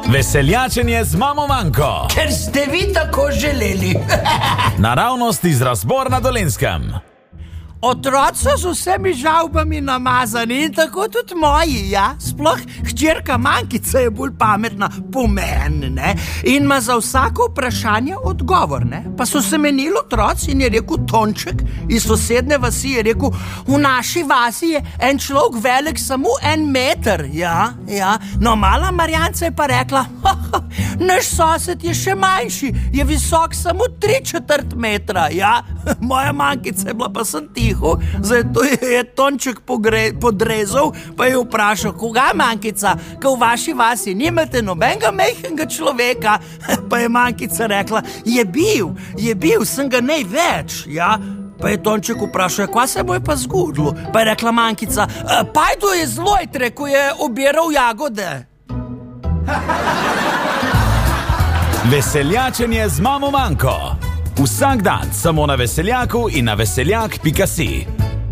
Veseljačenje z mamo Manko. Ker ste vi tako želeli. Naravnost iz Razbor na Dolenjskem. Otroci so z vsemi žavbami namazani in tako tudi moji, ja? Sploh hčerka Mankica je bolj pametna po meni, ne? In ima za vsako vprašanje odgovor, ne? Pa so se menili otroci in je rekel Tonček iz sosedne vasi, je rekel, v naši vasi je en človek velik samo 1 meter, ja? No, mala Marjanca je pa rekla, naš sosed je še manjši, je visok samo 3/4 metra, ja? Moja Mankica je bila pa sem tiho, zato je Tonček podrezal, pa je vprašal, koga Mankica, ko v vaši vasi nimate nobenega majhnega človeka, pa je Mankica rekla, je bil, sem ga največ, ja? Pa je Tonček vprašal, kva se bo je pa zgodilo, pa je rekla Mankica, pajdo je zlojtre, ko je obiral jagode. Veseljačenje z mamo Manko. Vsak dan samo na Veseljaku in na veseljak.si.